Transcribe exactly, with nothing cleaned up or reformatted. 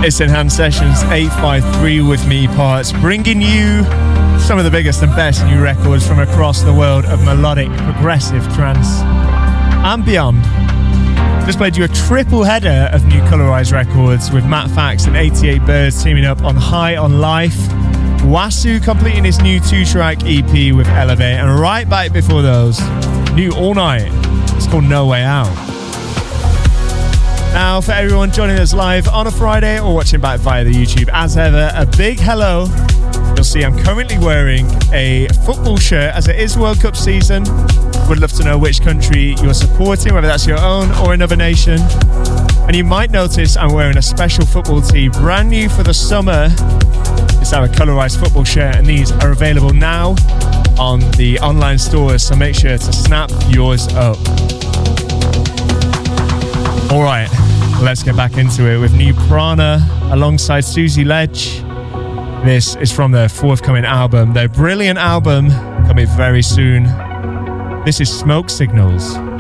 It's Enhanced Sessions eight five three with me, Parts, bringing you some of the biggest and best new records from across the world of melodic, progressive trance and beyond. Just played you a triple header of new Colorized records with Matt Fax and eighty-eight Birds teaming up on High on Life. Wasu completing his new two-track E P with Elevate, and right back before those, new All Night. It's called No Way Out. Now, for everyone joining us live on a Friday or watching back via the YouTube, as ever, a big hello. You'll see I'm currently wearing a football shirt as it is World Cup season. Would love to know which country you're supporting, whether that's your own or another nation. And you might notice I'm wearing a special football tee, brand new for the summer. It's our Colorized football shirt, and these are available now on the online stores, so make sure to snap yours up. All right, let's get back into it with new Prana alongside Susie Ledge. This is from their forthcoming album, their brilliant album, coming very soon. This is Smoke Signals.